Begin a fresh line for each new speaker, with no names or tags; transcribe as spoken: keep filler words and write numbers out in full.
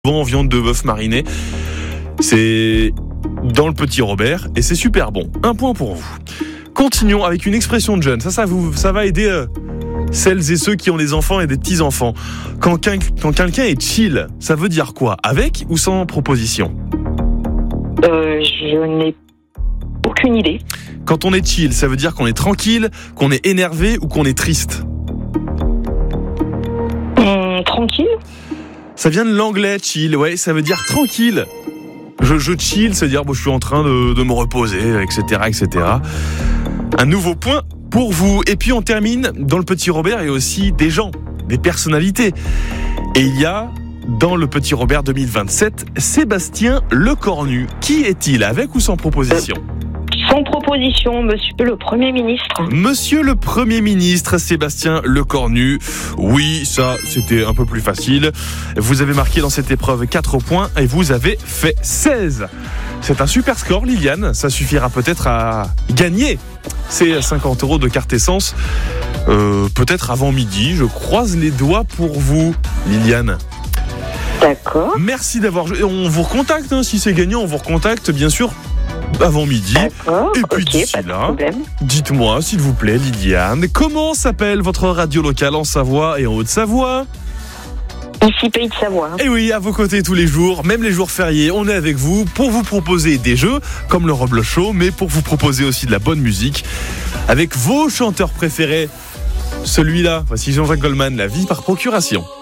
en viande de bœuf marinée. C'est dans le Petit Robert et c'est super bon. Un point pour vous. Continuons avec une expression de jeune. Ça, ça, vous, ça va aider euh, celles et ceux qui ont des enfants et des petits-enfants. Quand, quin- quand quelqu'un est chill, ça veut dire quoi? Avec ou sans proposition?
Euh, je n'ai aucune idée.
Quand on est chill, ça veut dire qu'on est tranquille, qu'on est énervé ou qu'on est triste?
Hum, tranquille.
Ça vient de l'anglais, chill, ouais, ça veut dire tranquille. Je, je chill, c'est-à-dire bon, je suis en train de, de me reposer, et cetera, et cetera. Un nouveau point pour vous. Et puis on termine dans le Petit Robert et aussi des gens, des personnalités. Et il y a, dans le Petit Robert deux mille vingt-sept, Sébastien Lecornu. Qui est-il, avec ou sans proposition?
Sans proposition, monsieur le Premier ministre.
Monsieur le Premier ministre, Sébastien Lecornu. Oui, ça, c'était un peu plus facile. Vous avez marqué dans cette épreuve quatre points et vous avez fait seize. C'est un super score, Liliane. Ça suffira peut-être à gagner ces cinquante euros de carte essence. Euh, peut-être avant midi. Je croise les doigts pour vous, Liliane.
D'accord.
Merci d'avoir joué. On vous recontacte, hein, si c'est gagnant, on vous recontacte, bien sûr, avant midi.
D'accord.
Et puis
ok,
d'ici
pas de
là,
problème.
dites-moi, s'il vous plaît, Liliane, comment s'appelle votre radio locale en Savoie et en Haute-Savoie?
Ici, Pays de Savoie.
Et oui, à vos côtés tous les jours, même les jours fériés, on est avec vous pour vous proposer des jeux comme le Roble Show, mais pour vous proposer aussi de la bonne musique avec vos chanteurs préférés. Celui-là, voici Jean-Jacques Goldman, La vie par procuration.